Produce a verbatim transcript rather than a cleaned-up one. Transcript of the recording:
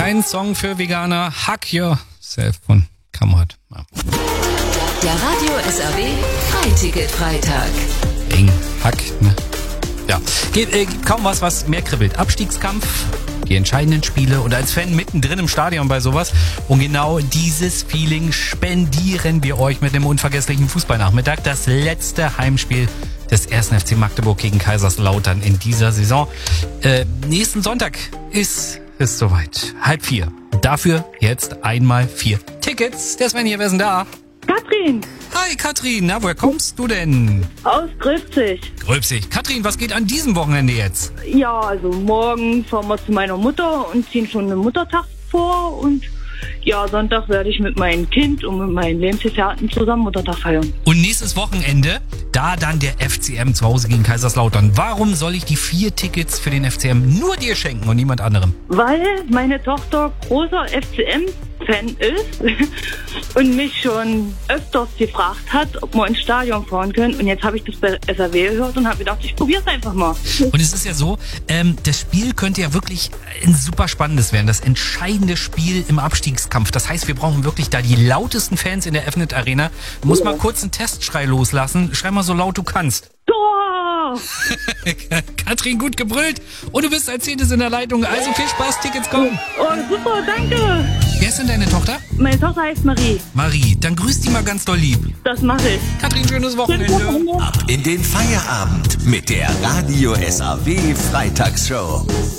kein Song für Veganer. Hack Yourself von Kamerad. Ja. Der Radio S R W Freiticket-Freitag. Eng, Hack, ne? Ja, geht, äh, gibt kaum was, was mehr kribbelt. Abstiegskampf, die entscheidenden Spiele und als Fan mittendrin im Stadion bei sowas. Und genau dieses Feeling spendieren wir euch mit einem unvergesslichen Fußballnachmittag. Das letzte Heimspiel des ersten F C Magdeburg gegen Kaiserslautern in dieser Saison. Äh, nächsten Sonntag ist es soweit. Halb vier. Dafür jetzt einmal vier Tickets. Der Sven hier, wer ist denn da? Katrin. Hi Katrin, na, woher kommst du denn? Aus Gröbzig. Gröbzig. Katrin, was geht an diesem Wochenende jetzt? Ja, also morgen fahren wir zu meiner Mutter und ziehen schon einen Muttertag vor und ja, Sonntag werde ich mit meinem Kind und mit meinen Lebensgefährten zusammen Muttertag feiern. Und nächstes Wochenende, da dann der F C M zu Hause gegen Kaiserslautern. Warum soll ich die vier Tickets für den F C M nur dir schenken und niemand anderem? Weil meine Tochter großer F C M-Fan ist und mich schon öfters gefragt hat, ob wir ins Stadion fahren können. Und jetzt habe ich das bei S R W gehört und habe gedacht, ich probiere es einfach mal. Und es ist ja so, ähm, das Spiel könnte ja wirklich ein super spannendes werden. Das entscheidende Spiel im Abstiegskampf. Das heißt, wir brauchen wirklich da die lautesten Fans in der F N E T Arena. Du musst ja mal kurz einen Testschrei loslassen. Schrei mal so laut du kannst. Tor! Katrin, gut gebrüllt. Und du bist als Zehntes in der Leitung. Also viel Spaß, Tickets kommen. Oh, super, danke. Wer ist denn deine Tochter? Meine Tochter heißt Marie. Marie, dann grüß die mal ganz doll lieb. Das mache ich. Katrin, schönes Wochenende. Ab in den Feierabend mit der Radio S R W Freitagsshow.